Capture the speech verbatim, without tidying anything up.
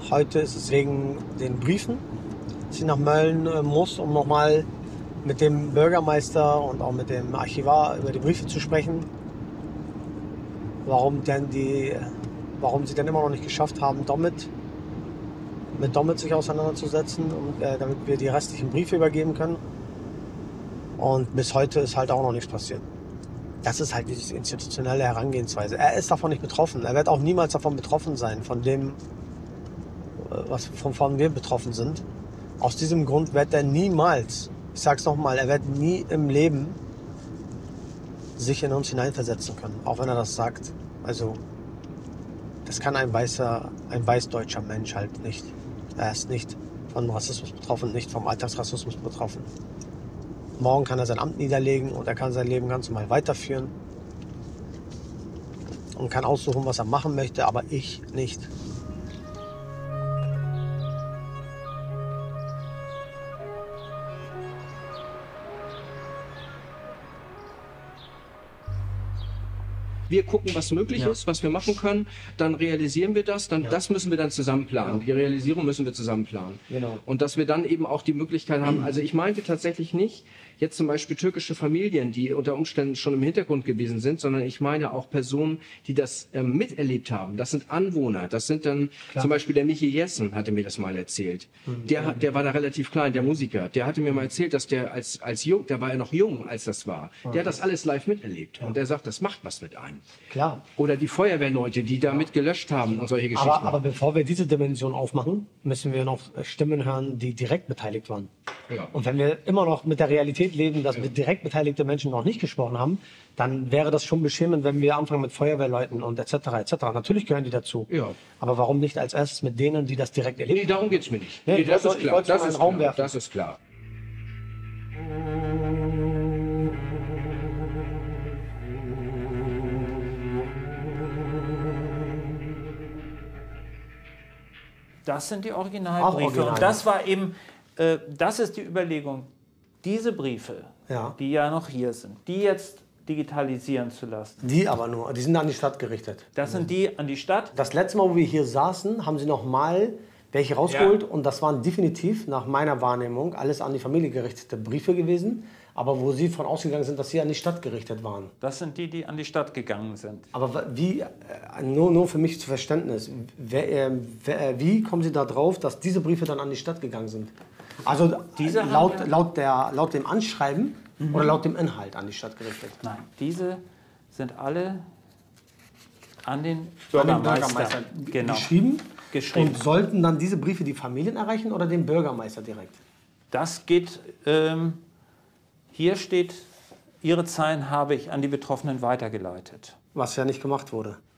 heute ist es wegen den Briefen, dass ich nach Mölln äh, muss, um nochmal mit dem Bürgermeister und auch mit dem Archivar über die Briefe zu sprechen. Warum denn die, warum sie denn immer noch nicht geschafft haben, damit mit Domit sich auseinanderzusetzen, und, äh, damit wir die restlichen Briefe übergeben können. Und bis heute ist halt auch noch nichts passiert. Das ist halt diese institutionelle Herangehensweise. Er ist davon nicht betroffen. Er wird auch niemals davon betroffen sein, von dem, was, wovon wir betroffen sind. Aus diesem Grund wird er niemals, ich sag's nochmal, er wird nie im Leben sich in uns hineinversetzen können, auch wenn er das sagt. Also, das kann ein weißer, ein weißdeutscher Mensch halt nicht. Er ist nicht von Rassismus betroffen, nicht vom Alltagsrassismus betroffen. Morgen kann er sein Amt niederlegen und er kann sein Leben ganz normal weiterführen und kann aussuchen, was er machen möchte, aber ich nicht. Wir gucken, was möglich Ja. ist, was wir machen können, dann realisieren wir das, dann Ja. das müssen wir dann zusammen planen. Ja. Die Realisierung müssen wir zusammen planen. Genau. Und dass wir dann eben auch die Möglichkeit haben, also ich meinte tatsächlich nicht jetzt zum Beispiel türkische Familien, die unter Umständen schon im Hintergrund gewesen sind, sondern ich meine auch Personen, die das ähm, miterlebt haben. Das sind Anwohner, das sind dann Klar. zum Beispiel der Michi Jessen hatte mir das mal erzählt. Mhm. Der, hat- der war da relativ klein, der Musiker. Der hatte mir mal erzählt, dass der als, als jung, der war ja noch jung, als das war. Der hat das alles live miterlebt. Und der sagt, das macht was mit einem. Klar. Oder die Feuerwehrleute, die da mit gelöscht haben und solche Geschichten. Aber, aber bevor wir diese Dimension aufmachen, müssen wir noch Stimmen hören, die direkt beteiligt waren. Ja. Und wenn wir immer noch mit der Realität leben, dass wir direkt beteiligte Menschen noch nicht gesprochen haben, dann wäre das schon beschämend, wenn wir anfangen mit Feuerwehrleuten und et cetera et cetera. Natürlich gehören die dazu. Ja. Aber warum nicht als erstes mit denen, die das direkt erleben? Nee, darum geht's mir nicht. Nee, Nee, ich das wollte- ist ich klar. wollte Das mal in ist den Raum klar. werfen. Das ist klar. Das sind die Auch Originalbriefe. Original. Und das war eben, äh, das ist die Überlegung, diese Briefe, Ja. die ja noch hier sind, die jetzt digitalisieren zu lassen. Die aber nur, die sind an die Stadt gerichtet. Das sind die an die Stadt. Das letzte Mal, wo wir hier saßen, haben sie noch mal welche rausgeholt und das waren definitiv nach meiner Wahrnehmung alles an die Familie gerichtete Briefe gewesen, aber wo sie von ausgegangen sind, dass sie an die Stadt gerichtet waren. Das sind die, die an die Stadt gegangen sind. Aber wa- wie, äh, nur, nur für mich zu Verständnis, wer, äh, wer, äh, wie kommen Sie da drauf, dass diese Briefe dann an die Stadt gegangen sind? Also Diese haben laut, wir- laut, der, laut dem Anschreiben oder laut dem Inhalt an die Stadt gerichtet? Nein, diese sind alle an den An den Bürgermeister, Bürgermeister genau, geschrieben? geschrieben. Und sollten dann diese Briefe die Familien erreichen oder den Bürgermeister direkt? Das geht, ähm, hier steht, Ihre Zeilen habe ich an die Betroffenen weitergeleitet. Was ja nicht gemacht wurde.